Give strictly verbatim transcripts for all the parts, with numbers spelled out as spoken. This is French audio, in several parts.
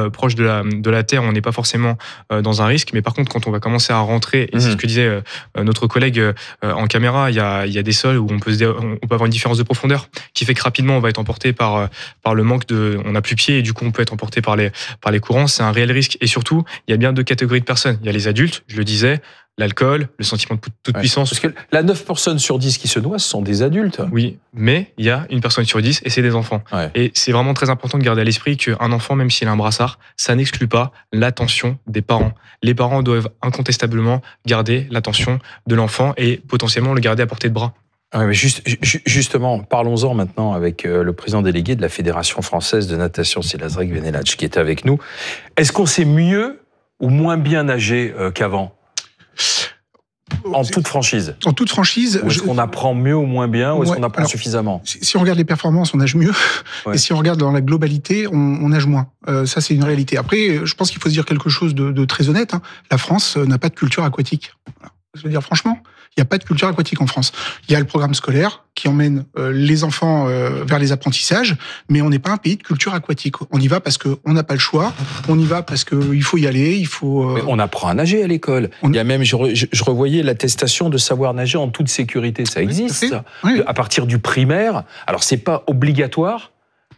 euh, proche de la, de la terre, on n'est pas forcément euh, dans un risque. Mais par contre, quand on va commencer à rentrer, et mmh. c'est ce que disait euh, notre collègue euh, en caméra, il y a, il y a des sols où on peut, se, on peut avoir une différence de profondeur qui fait que rapidement, on va être emporté par, par le manque de... On n'a plus pied et du coup, on peut être emporté par les, par les courants. C'est un réel risque. Et surtout, il y a bien deux catégories de personnes. Il y a les adultes, je le disais, l'alcool, le sentiment de toute ouais, puissance. Parce que là, neuf personnes sur dix qui se noient, ce sont des adultes. Oui, mais il y a une personne sur dix et c'est des enfants. Ouais. Et c'est vraiment très important de garder à l'esprit qu'un enfant, même s'il a un brassard, ça n'exclut pas l'attention des parents. Les parents doivent incontestablement garder l'attention de l'enfant et potentiellement le garder à portée de bras. Ouais, mais juste, justement, parlons-en maintenant avec le président délégué de la Fédération française de natation, Silazrek Venelac, qui est avec nous. Est-ce qu'on sait mieux ou moins bien nager qu'avant ? En toute franchise. En toute franchise. Ou est-ce je... qu'on apprend mieux ou moins bien, ou est-ce ouais, qu'on apprend alors, suffisamment ? si, si on regarde les performances, on nage mieux. Ouais. Et si on regarde dans la globalité, on, on nage moins. Euh, ça, c'est une réalité. Après, je pense qu'il faut se dire quelque chose de, de très honnête. Hein. La France n'a pas de culture aquatique. Voilà. Je veux dire, franchement, il n'y a pas de culture aquatique en France. Il y a le programme scolaire qui emmène euh, les enfants euh, vers les apprentissages, mais on n'est pas un pays de culture aquatique. On y va parce qu'on n'a pas le choix, on y va parce qu'il faut y aller, il faut... Euh... Mais on apprend à nager à l'école. On... Il y a même, je, re, je revoyais l'attestation de savoir nager en toute sécurité, ça existe. Oui, ça. Oui. À partir du primaire, alors c'est pas obligatoire,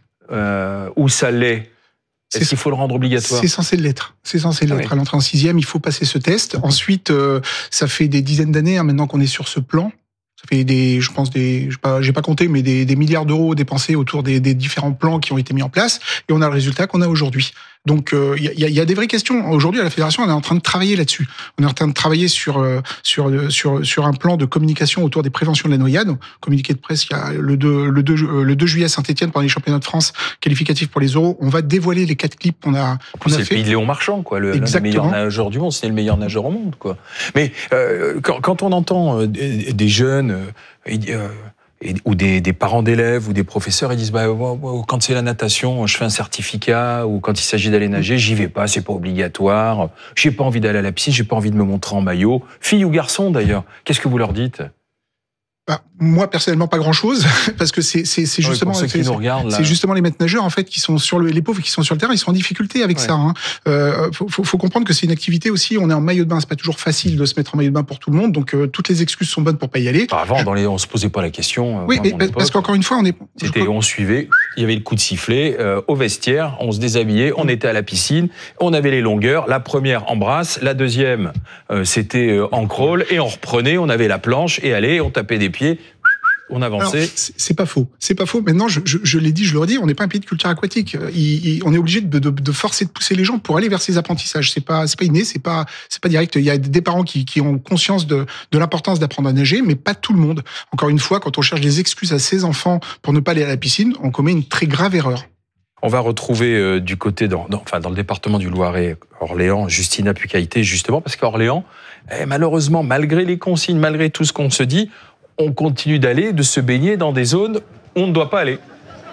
euh, ou ça l'est ? Est-ce qu'il faut le rendre obligatoire ? C'est censé l'être. C'est censé l'être. Ah oui. À l'entrée en sixième, il faut passer ce test. Ensuite, euh, ça fait des dizaines d'années hein, maintenant qu'on est sur ce plan. Ça fait des, je pense des, je sais pas, j'ai pas compté, mais des, des milliards d'euros dépensés autour des, des différents plans qui ont été mis en place, et on a le résultat qu'on a aujourd'hui. Donc, il euh, y, a, y a des vraies questions. Aujourd'hui, à la fédération, on est en train de travailler là-dessus. On est en train de travailler sur euh, sur sur sur un plan de communication autour des préventions de la noyade. Communiqué de presse, il y a le deux le deux le deux juillet à Saint-Étienne pendant les championnats de France qualificatifs pour les Euros. On va dévoiler les quatre clips qu'on a qu'on a fait. C'est le pays de Léon Marchand, quoi, le, le meilleur nageur du monde. C'est le meilleur nageur au monde, quoi. Mais euh, quand, quand on entend euh, des, des jeunes euh, euh, Et, ou des, des parents d'élèves ou des professeurs, ils disent bah, quand c'est la natation, je fais un certificat, ou quand il s'agit d'aller nager, j'y vais pas, c'est pas obligatoire, j'ai pas envie d'aller à la piscine, j'ai pas envie de me montrer en maillot. Filles ou garçons d'ailleurs, qu'est-ce que vous leur dites ? Bah, moi personnellement pas grand chose parce que c'est c'est c'est justement oui, c'est, c'est justement les maîtres nageurs en fait qui sont sur le les pauvres qui sont sur le terrain, ils sont en difficulté avec ouais. ça hein. euh, faut, faut faut comprendre que c'est une activité aussi, on est en maillot de bain, c'est pas toujours facile de se mettre en maillot de bain pour tout le monde, donc euh, toutes les excuses sont bonnes pour pas y aller. Avant Je... dans les on se posait pas la question. Oui, mais parce époque, qu'encore une fois on est c'était on suivait, il y avait le coup de sifflet euh, au vestiaire, on se déshabillait, on était à la piscine, on avait les longueurs, la première en brasse, la deuxième euh, c'était euh, en crawl et on reprenait, on avait la planche et allez, on tapait des pieds. On avançait. Alors, c'est, c'est pas faux. C'est pas faux. Maintenant, je, je, je l'ai dit, je le redis, on n'est pas un pays de culture aquatique. Il, il, on est obligé de, de, de forcer, de pousser les gens pour aller vers ces apprentissages. C'est pas, c'est pas inné, c'est pas, c'est pas direct. Il y a des parents qui, qui ont conscience de, de l'importance d'apprendre à nager, mais pas tout le monde. Encore une fois, quand on cherche des excuses à ses enfants pour ne pas aller à la piscine, on commet une très grave erreur. On va retrouver euh, du côté, dans, dans, enfin, dans le département du Loiret, Orléans, Justina Pucaïté, justement, parce qu'Orléans, eh, malheureusement, malgré les consignes, malgré tout ce qu'on se dit, on continue d'aller, de se baigner dans des zones où on ne doit pas aller.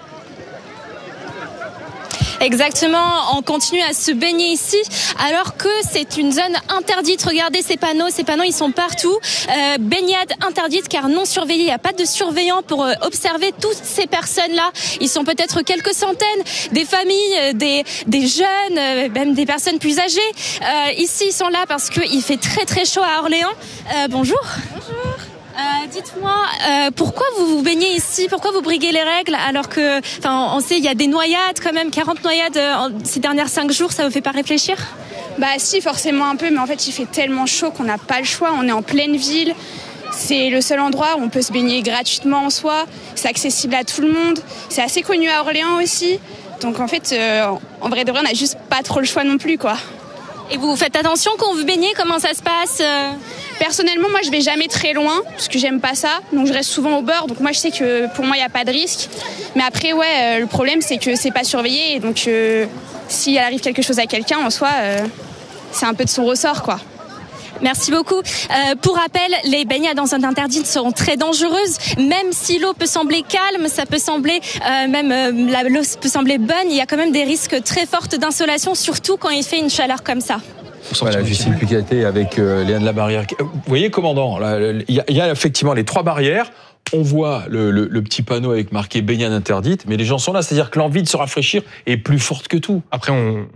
Exactement, on continue à se baigner ici alors que c'est une zone interdite. Regardez ces panneaux, ces panneaux ils sont partout. Euh, baignade interdite car non surveillée, il n'y a pas de surveillant pour euh, observer toutes ces personnes-là. Ils sont peut-être quelques centaines, des familles, des, des jeunes, euh, même des personnes plus âgées. Euh, ici ils sont là parce qu'il fait très très chaud à Orléans. Euh, bonjour. Bonjour. Euh, dites-moi, euh, pourquoi vous vous baignez ici ? Pourquoi vous briguez les règles alors que, enfin, on sait, il y a des noyades quand même, quarante noyades euh, ces dernières cinq jours, ça vous fait pas réfléchir ? Bah si, forcément un peu, mais en fait il fait tellement chaud qu'on n'a pas le choix, on est en pleine ville. C'est le seul endroit où on peut se baigner gratuitement en soi, c'est accessible à tout le monde, c'est assez connu à Orléans aussi. Donc en fait, euh, en vrai de vrai, on n'a juste pas trop le choix non plus, quoi. Et vous faites attention quand vous baignez, comment ça se passe ? Personnellement, moi, je vais jamais très loin parce que j'aime pas ça. Donc, je reste souvent au bord. Donc, moi, je sais que pour moi, il y a pas de risque. Mais après, ouais, euh, le problème, c'est que c'est pas surveillé. Et donc, euh, s'il arrive quelque chose à quelqu'un, en soi, euh, c'est un peu de son ressort, quoi. Merci beaucoup. Euh, pour rappel, les baignades dans zone interdite seront très dangereuses. Même si l'eau peut sembler calme, ça peut sembler euh, même euh, la, l'eau peut sembler bonne. Il y a quand même des risques très fortes d'insolation, surtout quand il fait une chaleur comme ça. Voilà, Justine Pucaïté avec euh, Léane Labarrière. Vous voyez, commandant, il y, y a effectivement les trois barrières. On voit le, le, le petit panneau avec marqué baignade interdite, mais les gens sont là, c'est-à-dire que l'envie de se rafraîchir est plus forte que tout. Après, on,